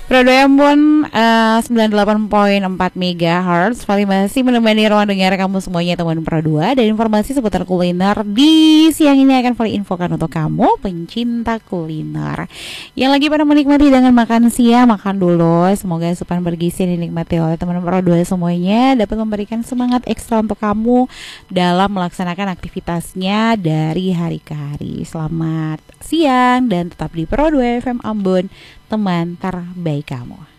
Pro 2 Ambon 98,4 MHz Vali masih menemani ruang dengar kamu semuanya teman Pro 2. Dan informasi seputar kuliner di siang ini akan Vali infokan untuk kamu pencinta kuliner yang lagi pada menikmati dengan makan siang. Makan dulu, semoga asupan bergizi yang dinikmati oleh teman Pro 2 semuanya dapat memberikan semangat ekstra untuk kamu dalam melaksanakan aktivitasnya dari hari ke hari. Selamat siang dan tetap di Pro 2 FM Ambon, teman terbaik kamu.